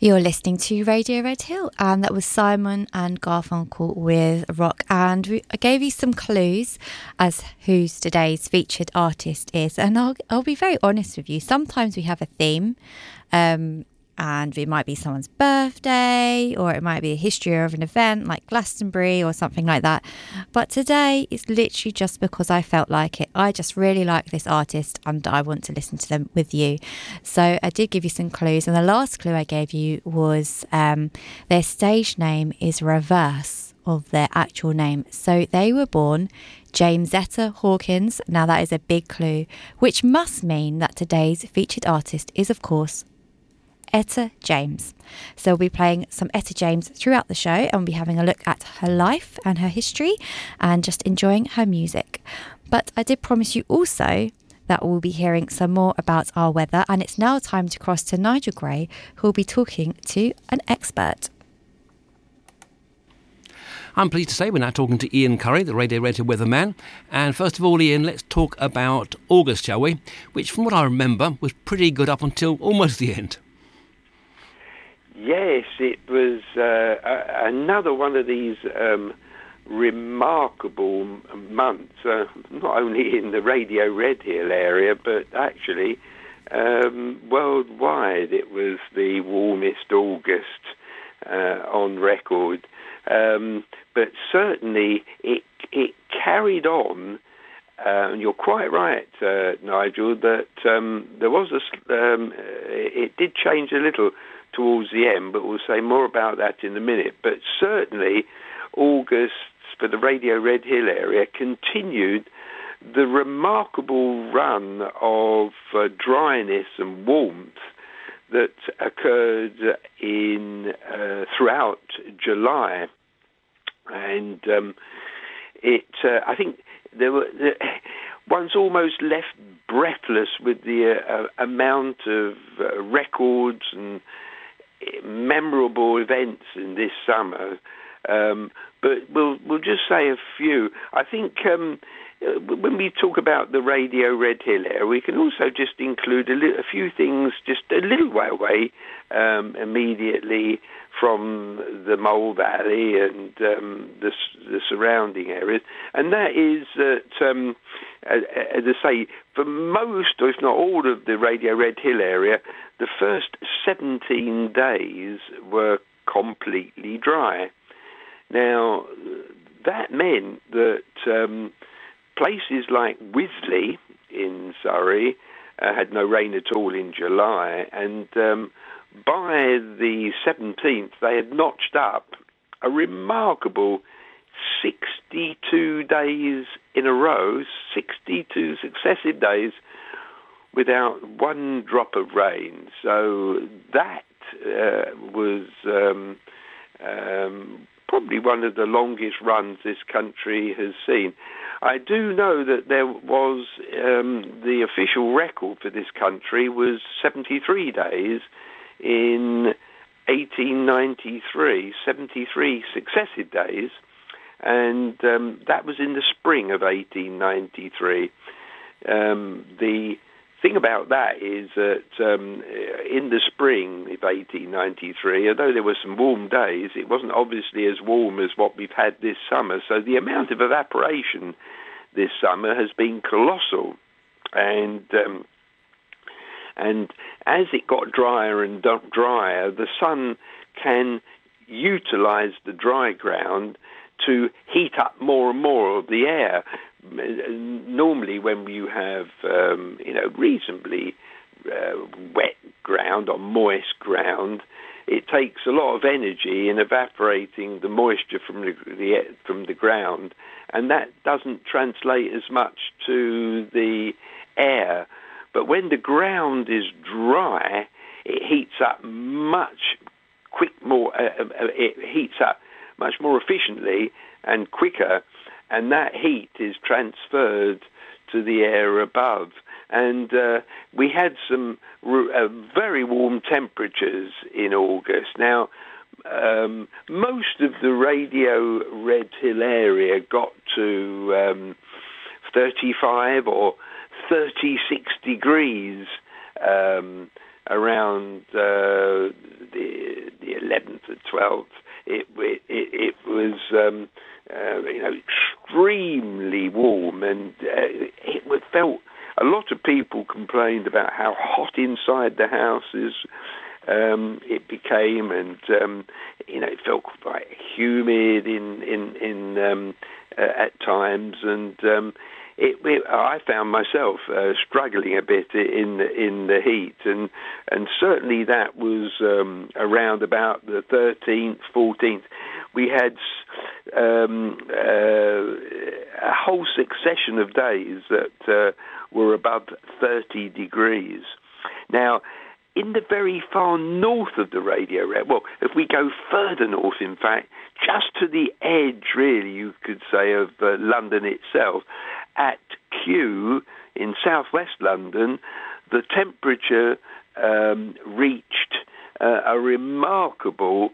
You're listening to Radio Red Hill, and that was Simon and Garfunkel with Rock. And I gave you some clues as who today's featured artist is. And I'll be very honest with you. Sometimes we have a theme, and it might be someone's birthday, or it might be a history of an event like Glastonbury or something like that. But today it's literally just because I felt like it. I just really like this artist and I want to listen to them with you. So I did give you some clues, and the last clue I gave you was their stage name is reverse of their actual name. So they were born James Etta Hawkins. Now that is a big clue, which must mean that today's featured artist is, of course, Etta James. So we'll be playing some Etta James throughout the show, and we'll be having a look at her life and her history and just enjoying her music. But I did promise you also that we'll be hearing some more about our weather, and it's now time to cross to Nigel Gray, who will be talking to an expert. I'm pleased to say we're now talking to Ian Curry, the Radio Red Hill weatherman. And first of all, Ian, let's talk about August, shall we? Which, from what I remember, was pretty good up until almost the end. Yes, it was another one of these remarkable months, not only in the Radio Red Hill area, but actually worldwide. It was the warmest August on record. But certainly it carried on, and you're quite right, Nigel, that there was it did change a little towards the end, but we'll say more about that in a minute. But certainly August for the Radio Red Hill area continued the remarkable run of dryness and warmth that occurred in throughout July. And I think one's almost left breathless with the amount of records and memorable events in this summer, but we'll just say a few. I think when we talk about the Radio Red Hill area, we can also just include a few things just a little way away, immediately from the Mole Valley and the surrounding areas, and that is that, as I say, for most, or if not all, of the Radio Red Hill area, the first 17 days were completely dry. Now, that meant that places like Wisley in Surrey had no rain at all in July, and by the 17th, they had notched up a remarkable 62 days in a row, 62 successive days without one drop of rain. So that was probably one of the longest runs this country has seen. I do know that there was the official record for this country was 73 days in 1893, 73 successive days, and that was in the spring of 1893. The thing about that is that in the spring of 1893, although there were some warm days, it wasn't obviously as warm as what we've had this summer, so the amount of evaporation this summer has been colossal, and as it got drier and drier, the sun can utilize the dry ground to heat up more and more of the air. Normally when you have reasonably wet ground or moist ground, it takes a lot of energy in evaporating the moisture from the ground, and that doesn't translate as much to the air. But when the ground is dry, it heats up much more efficiently and quicker, and that heat is transferred to the air above. And we had some very warm temperatures in August. Now, most of the Radio Red Hill area got to 35 or 36 degrees around 11th or 12th. It was extremely warm, and it felt. A lot of people complained about how hot inside the houses it became, and it felt quite humid in at times, and I found myself struggling a bit in the heat, and certainly that was around about the 13th, 14th. We had a whole succession of days that were above 30 degrees. Now, in the very far north of the radio area, well, if we go further north, in fact, just to the edge, really, you could say, of London itself, at Kew in southwest London, the temperature reached a remarkable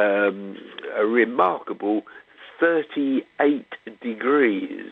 38 degrees,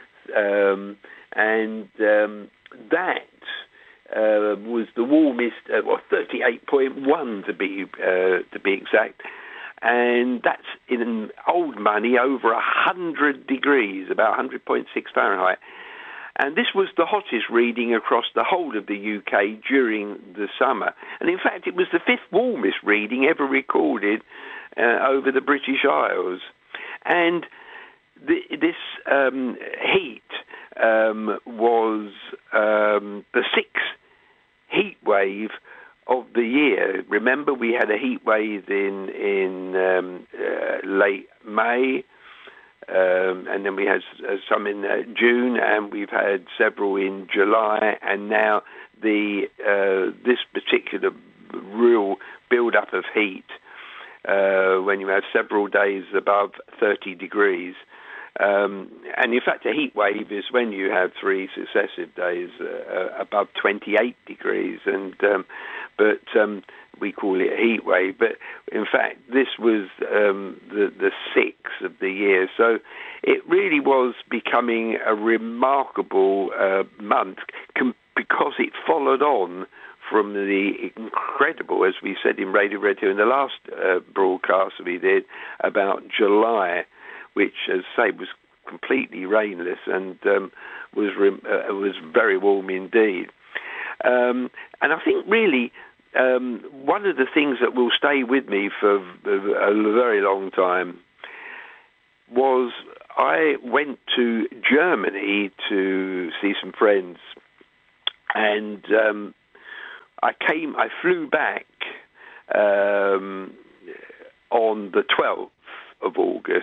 and that was the warmest, 38.1 to be exact, and that's in old money over 100 degrees, about 100.6 Fahrenheit. And this was the hottest reading across the whole of the UK during the summer. And in fact, it was the fifth warmest reading ever recorded over the British Isles. And this heat was the sixth heat wave of the year. Remember, we had a heat wave in late May, and then we had some in June, and we've had several in July, and now this particular real build-up of heat when you have several days above 30 degrees. And in fact, a heat wave is when you have three successive days above 28 degrees, but we call it a heat wave. But in fact, this was the sixth of the year. So it really was becoming a remarkable month because it followed on from the incredible, as we said in Radio Red Hill in the last broadcast we did, about July, which, as I say, was completely rainless and was very warm indeed. And I think really one of the things that will stay with me for a very long time was I went to Germany to see some friends, and I flew back on the 12th of August,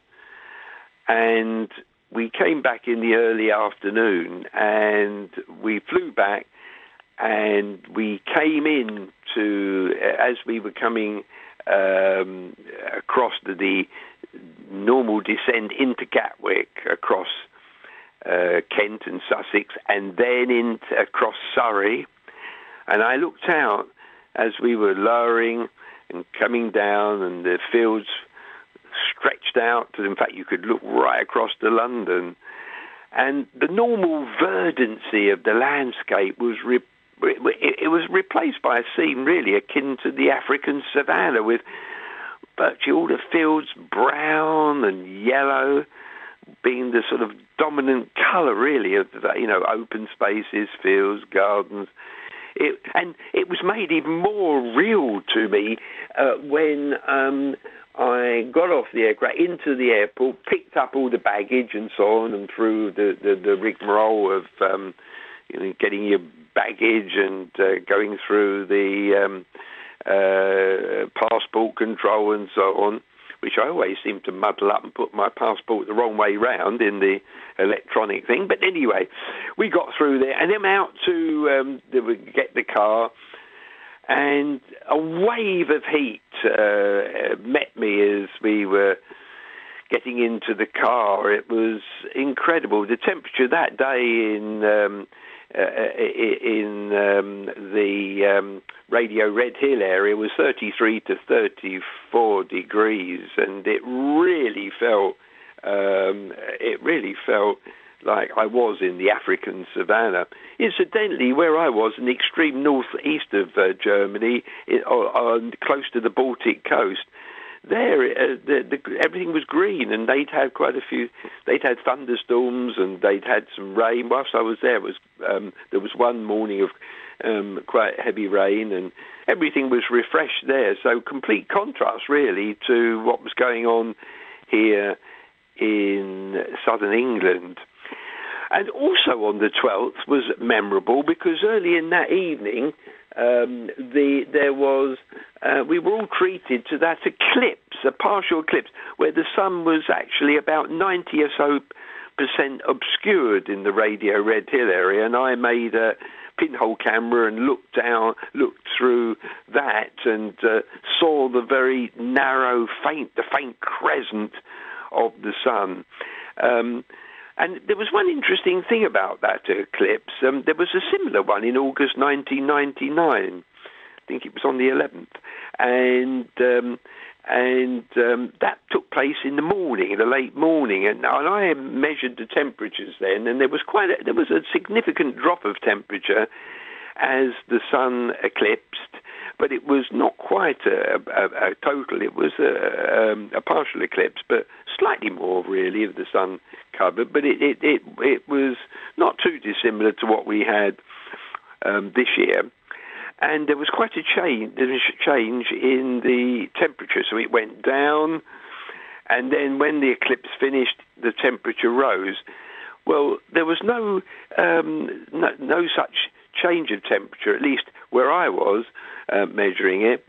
and we came back in the early afternoon, and we flew back, and we came in to, as we were coming across the normal descent into Gatwick, across Kent and Sussex, and then across Surrey. And I looked out as we were lowering and coming down, and the fields stretched out. In fact, you could look right across to London. And the normal verdancy of the landscape was replaced by a scene really akin to the African savannah, with virtually all the fields brown and yellow, being the sort of dominant colour really of open spaces, fields, gardens. And it was made even more real to me when I got off the aircraft into the airport, picked up all the baggage and so on, and through the rigmarole of getting your baggage and going through the passport control and so on, which I always seem to muddle up and put my passport the wrong way round in the electronic thing. But anyway, we got through there, and then out to get the car, and a wave of heat met me as we were getting into the car. It was incredible. The temperature that day in the Radio Red Hill area was 33 to 34 degrees, and it really felt like I was in the African savannah. Incidentally, where I was in the extreme northeast of Germany, close to the Baltic coast, there everything was green, and they'd had thunderstorms, and they'd had some rain. Whilst I was there, there was one morning of quite heavy rain, and everything was refreshed there. So complete contrast, really, to what was going on here in southern England. And also on the 12th was memorable because early in that evening, we were all treated to that eclipse, a partial eclipse, where the sun was actually about 90 or so % obscured in the Radio Red Hill area, and I made a pinhole camera and looked through that and saw the very narrow, faint crescent of the sun. And there was one interesting thing about that eclipse. There was a similar one in August 1999. I think it was on the 11th. And that took place in the morning, in the late morning. And I measured the temperatures then, and there was a significant drop of temperature as the sun eclipsed. But it was not quite a total. It was a partial eclipse, but slightly more, really, of the sun covered. But it was not too dissimilar to what we had this year. And there was quite a change in the temperature. So it went down, and then when the eclipse finished, the temperature rose. Well, there was no such change of temperature, at least where I was measuring it.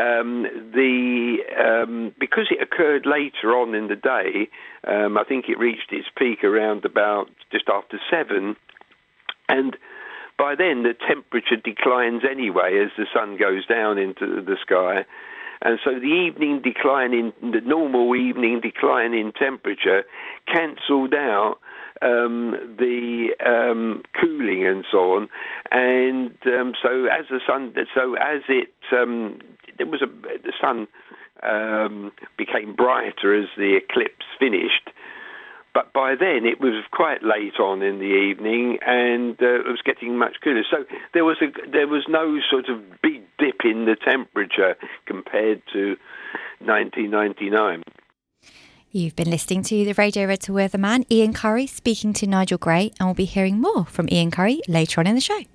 Because it occurred later on in the day, I think it reached its peak around about just after 7, and by then the temperature declines anyway as the sun goes down into the sky. And so the normal evening decline in temperature cancelled out the cooling and so on, and so as the sun became brighter as the eclipse finished. But by then it was quite late on in the evening, and it was getting much cooler. So there was no sort of big dip in the temperature compared to 1999. You've been listening to the Radio Red Weatherman, Ian Curry, speaking to Nigel Gray, and we'll be hearing more from Ian Curry later on in the show.